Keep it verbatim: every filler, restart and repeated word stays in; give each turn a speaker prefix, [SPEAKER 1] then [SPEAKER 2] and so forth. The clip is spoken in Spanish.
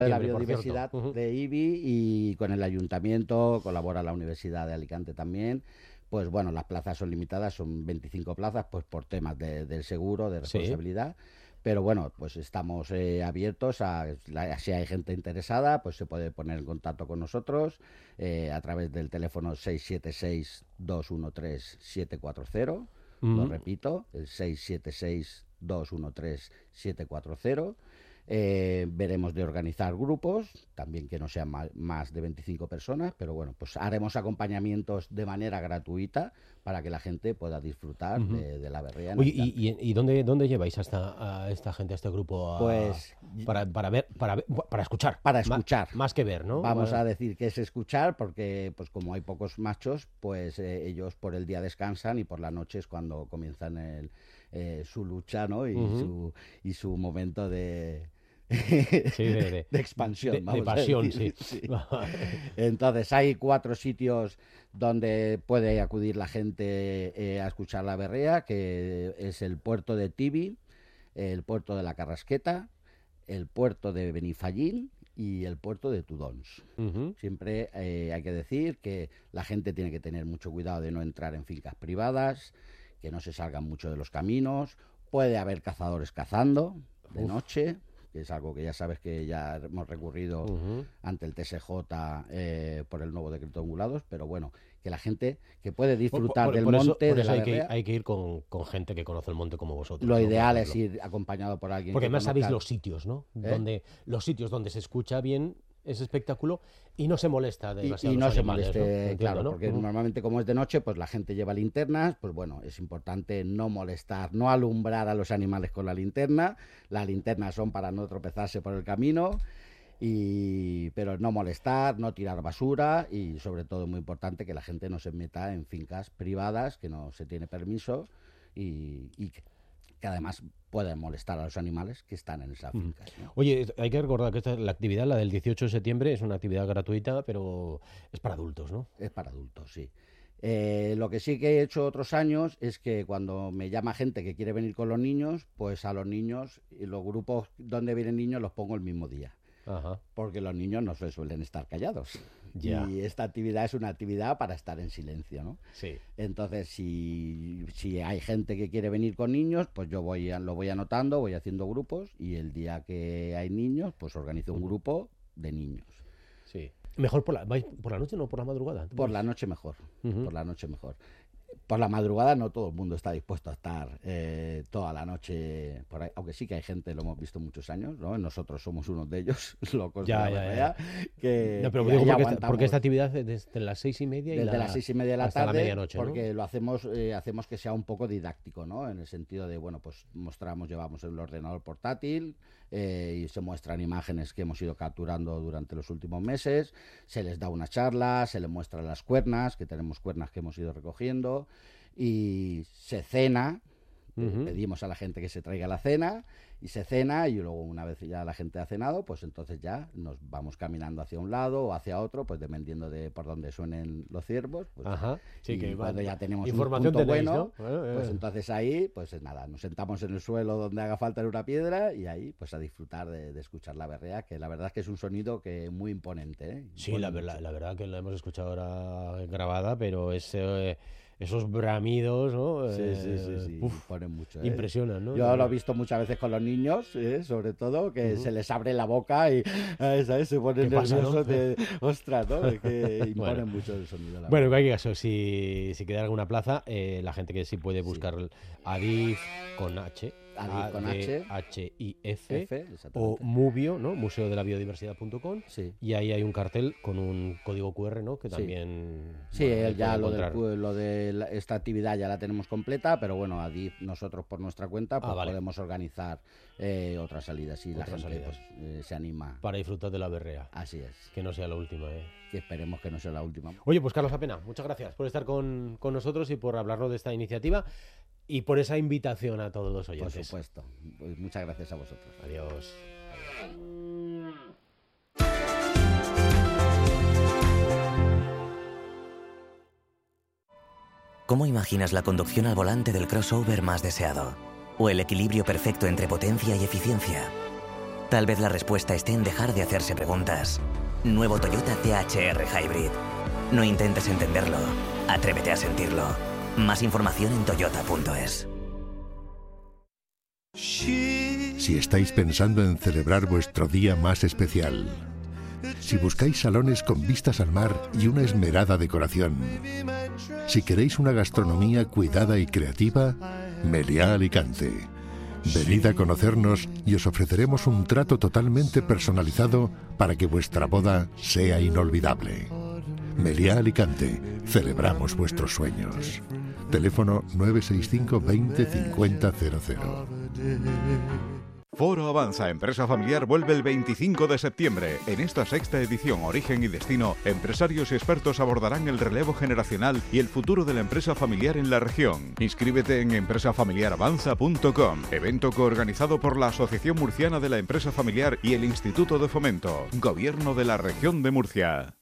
[SPEAKER 1] de la
[SPEAKER 2] Siempre, por
[SPEAKER 1] biodiversidad
[SPEAKER 2] cierto. Ujú.
[SPEAKER 1] de IBI y con el ayuntamiento, colabora la Universidad de Alicante también. Pues bueno, las plazas son limitadas, son veinticinco plazas, pues por temas de, del seguro, de
[SPEAKER 2] Sí.
[SPEAKER 1] responsabilidad. Pero bueno, pues estamos eh, abiertos a, la- si hay gente interesada, pues se puede poner en contacto con nosotros eh, a través del teléfono seis siete seis, dos uno tres, siete cuatro cero. Lo
[SPEAKER 2] Mm.
[SPEAKER 1] repito, el seis siete seis, dos uno tres, siete cuatro cero. Eh, veremos de organizar grupos, también que no sean ma- más de veinticinco personas, pero bueno, pues haremos acompañamientos de manera gratuita para que la gente pueda disfrutar
[SPEAKER 2] Ujú.
[SPEAKER 1] de, de la berrea en
[SPEAKER 2] Oye,
[SPEAKER 1] Alicante.
[SPEAKER 2] ¿y, y, y dónde, dónde lleváis a esta, a esta gente, a este grupo? A,
[SPEAKER 1] Pues y-
[SPEAKER 2] para, para ver, para ver- para escuchar.
[SPEAKER 1] para
[SPEAKER 2] Ma-
[SPEAKER 1] escuchar.
[SPEAKER 2] más que ver, ¿no?
[SPEAKER 1] Vamos
[SPEAKER 2] Va-
[SPEAKER 1] a decir que es escuchar porque pues como hay pocos machos, pues eh, ellos por el día descansan y por la noche es cuando comienzan el, eh, su lucha, ¿no? Y,
[SPEAKER 2] Ujú.
[SPEAKER 1] su, y su momento de,
[SPEAKER 2] Sí, de, de,
[SPEAKER 1] de expansión,
[SPEAKER 2] de- de
[SPEAKER 1] vamos a
[SPEAKER 2] pasión,
[SPEAKER 1] decir.
[SPEAKER 2] sí.
[SPEAKER 1] Sí. Entonces hay cuatro sitios donde puede acudir la gente eh, a escuchar la berrea, que es el puerto de Tibi, el puerto de la Carrasqueta, el puerto de Benifallín y el puerto de Tudons.
[SPEAKER 2] Ujú.
[SPEAKER 1] Siempre eh, hay que decir que la gente tiene que tener mucho cuidado de no entrar en fincas privadas, que no se salgan mucho de los caminos. Puede haber cazadores cazando de
[SPEAKER 2] Uf.
[SPEAKER 1] noche, que es algo que ya sabes que ya hemos recurrido
[SPEAKER 2] Ujú.
[SPEAKER 1] ante el T S J eh, por el nuevo decreto de ungulados, pero bueno, que la gente que puede disfrutar
[SPEAKER 2] Por-
[SPEAKER 1] del
[SPEAKER 2] por eso-
[SPEAKER 1] monte,
[SPEAKER 2] por
[SPEAKER 1] de
[SPEAKER 2] eso
[SPEAKER 1] la
[SPEAKER 2] hay que,
[SPEAKER 1] berrea,
[SPEAKER 2] hay que ir con, con gente que conoce el monte como vosotros.
[SPEAKER 1] lo
[SPEAKER 2] ¿no? Por
[SPEAKER 1] ideal es
[SPEAKER 2] ejemplo.
[SPEAKER 1] ir acompañado por alguien
[SPEAKER 2] Porque
[SPEAKER 1] que
[SPEAKER 2] además sabéis
[SPEAKER 1] conozca.
[SPEAKER 2] los sitios, ¿no?
[SPEAKER 1] ¿Eh?
[SPEAKER 2] Donde, los sitios donde se escucha bien ese espectáculo y no se molesta
[SPEAKER 1] Y,
[SPEAKER 2] demasiado
[SPEAKER 1] y
[SPEAKER 2] los
[SPEAKER 1] no se
[SPEAKER 2] animales,
[SPEAKER 1] moleste,
[SPEAKER 2] ¿no? Entiendo,
[SPEAKER 1] claro,
[SPEAKER 2] ¿no?
[SPEAKER 1] porque
[SPEAKER 2] Ujú.
[SPEAKER 1] normalmente como es de noche, pues la gente lleva linternas, pues bueno, es importante no molestar, no alumbrar a los animales con la linterna. Las linternas son para no tropezarse por el camino, y pero no molestar, no tirar basura y sobre todo muy importante que la gente no se meta en fincas privadas que no se tiene permiso y, y que, que además pueden molestar a los animales que están en esas
[SPEAKER 2] Ujú.
[SPEAKER 1] fincas, ¿no?
[SPEAKER 2] Oye, hay que recordar que esta, la actividad, la del dieciocho de septiembre, es una actividad gratuita, pero es para adultos, ¿no?
[SPEAKER 1] Es para adultos, sí. Eh, lo que sí que he hecho otros años es que cuando me llama gente que quiere venir con los niños, pues a los niños y los grupos donde vienen niños los pongo el mismo día,
[SPEAKER 2] Ajá.
[SPEAKER 1] porque los niños no se suelen estar callados.
[SPEAKER 2] Ya.
[SPEAKER 1] Y esta actividad es una actividad para estar en silencio, ¿no?
[SPEAKER 2] Sí.
[SPEAKER 1] Entonces, si, si hay gente que quiere venir con niños, pues yo voy a- lo voy anotando, voy haciendo grupos y el día que hay niños, pues organizo un grupo de niños.
[SPEAKER 2] Sí. Mejor por la, ¿vais por la noche, no por la madrugada?
[SPEAKER 1] Por la noche mejor,
[SPEAKER 2] Ujú.
[SPEAKER 1] por la noche mejor. Por la madrugada no todo el mundo está dispuesto a estar eh, toda la noche por ahí, aunque sí que hay gente, lo hemos visto muchos años, ¿no? Nosotros somos unos de ellos, locos
[SPEAKER 2] Ya,
[SPEAKER 1] de la
[SPEAKER 2] ya,
[SPEAKER 1] berrea, que,
[SPEAKER 2] No, pero
[SPEAKER 1] que
[SPEAKER 2] digo
[SPEAKER 1] ahí
[SPEAKER 2] porque, esta,
[SPEAKER 1] aguantamos
[SPEAKER 2] porque esta actividad es desde las seis y media y
[SPEAKER 1] desde
[SPEAKER 2] la-
[SPEAKER 1] las seis y media de la
[SPEAKER 2] hasta la
[SPEAKER 1] tarde,
[SPEAKER 2] medianoche, ¿no?
[SPEAKER 1] porque lo hacemos, eh, hacemos que sea un poco didáctico, ¿no? En el sentido de, bueno, pues mostramos, llevamos el ordenador portátil eh, y se muestran imágenes que hemos ido capturando durante los últimos meses, se les da una charla, se les muestran las cuernas, que tenemos cuernas que hemos ido recogiendo, y se cena. Eh,
[SPEAKER 2] Ujú.
[SPEAKER 1] Pedimos a la gente que se traiga la cena y se cena y luego una vez ya la gente ha cenado, pues entonces ya nos vamos caminando hacia un lado o hacia otro, pues dependiendo de por dónde suenen los ciervos. Pues,
[SPEAKER 2] Ajá. Sí,
[SPEAKER 1] y
[SPEAKER 2] que va-
[SPEAKER 1] cuando ya tenemos
[SPEAKER 2] información
[SPEAKER 1] un punto
[SPEAKER 2] tenéis,
[SPEAKER 1] bueno,
[SPEAKER 2] ¿no? Eh,
[SPEAKER 1] pues
[SPEAKER 2] eh.
[SPEAKER 1] entonces ahí, pues nada, nos sentamos en el suelo donde haga falta en una piedra y ahí pues a disfrutar de, de escuchar la berrea, que la verdad es que es un sonido que muy imponente, ¿eh?
[SPEAKER 2] Sí,
[SPEAKER 1] Impone
[SPEAKER 2] la,
[SPEAKER 1] mucho.
[SPEAKER 2] verdad, la verdad que la hemos escuchado ahora grabada, pero ese, eh, esos bramidos, ¿no?
[SPEAKER 1] Sí, sí, sí,
[SPEAKER 2] Eh,
[SPEAKER 1] sí,
[SPEAKER 2] uf,
[SPEAKER 1] imponen mucho, ¿eh?
[SPEAKER 2] impresionan, ¿no?
[SPEAKER 1] Yo lo he visto muchas veces con los niños, ¿eh? Sobre todo, que
[SPEAKER 2] Ujú.
[SPEAKER 1] se les abre la boca y eh, ¿sabes? Se ponen
[SPEAKER 2] ¿Qué pasa,
[SPEAKER 1] nerviosos
[SPEAKER 2] no?
[SPEAKER 1] de, ostras, ¿no? De que imponen
[SPEAKER 2] Bueno.
[SPEAKER 1] mucho el sonido. La
[SPEAKER 2] Bueno, en
[SPEAKER 1] verdad.
[SPEAKER 2] cualquier caso, si, si queda alguna plaza, eh, la gente que sí puede buscar Adif con H,
[SPEAKER 1] Adif con H.
[SPEAKER 2] H I F,
[SPEAKER 1] F,
[SPEAKER 2] o
[SPEAKER 1] exactamente.
[SPEAKER 2] Mubio, ¿no? Museo de la Biodiversidad punto com,
[SPEAKER 1] Sí.
[SPEAKER 2] y ahí hay un cartel con un código Q R, ¿no? Que
[SPEAKER 1] Sí.
[SPEAKER 2] también...
[SPEAKER 1] Sí,
[SPEAKER 2] bueno, ahí
[SPEAKER 1] él ya
[SPEAKER 2] puede
[SPEAKER 1] lo, del,
[SPEAKER 2] encontrar.
[SPEAKER 1] pu- lo de la- esta actividad ya la tenemos completa, pero bueno, Adif nosotros por nuestra cuenta pues
[SPEAKER 2] Ah, vale.
[SPEAKER 1] podemos organizar eh, otras salidas y la
[SPEAKER 2] Otras
[SPEAKER 1] gente
[SPEAKER 2] salidas.
[SPEAKER 1] pues, eh, se anima.
[SPEAKER 2] Para disfrutar de la berrea.
[SPEAKER 1] Así es,
[SPEAKER 2] Que no sea la última, ¿eh?
[SPEAKER 1] que esperemos que no sea la última.
[SPEAKER 2] Oye, pues Carlos Apena, muchas gracias por estar con, con nosotros y por hablarnos de esta iniciativa y por esa invitación a todos los
[SPEAKER 1] Por
[SPEAKER 2] oyentes.
[SPEAKER 1] supuesto. Pues muchas gracias a vosotros.
[SPEAKER 2] Adiós.
[SPEAKER 3] ¿Cómo imaginas la conducción al volante del crossover más deseado? ¿O el equilibrio perfecto entre potencia y eficiencia? Tal vez la respuesta esté en dejar de hacerse preguntas. Nuevo Toyota T H R Hybrid. No intentes entenderlo, atrévete a sentirlo. Más información en toyota punto es.
[SPEAKER 4] Si estáis pensando en celebrar vuestro día más especial, si buscáis salones con vistas al mar y una esmerada decoración, si queréis una gastronomía cuidada y creativa, Meliá Alicante. Venid a conocernos y os ofreceremos un trato totalmente personalizado para que vuestra boda sea inolvidable. Meliá Alicante, celebramos vuestros sueños. Teléfono nueve seis cinco veinte cincuenta cero cero.
[SPEAKER 5] Foro Avanza Empresa Familiar vuelve el veinticinco de septiembre. En esta sexta edición Origen y Destino, empresarios y expertos abordarán el relevo generacional y el futuro de la empresa familiar en la región. Inscríbete en empresa familiar avanza punto com, evento coorganizado por la Asociación Murciana de la Empresa Familiar y el Instituto de Fomento, Gobierno de la Región de Murcia.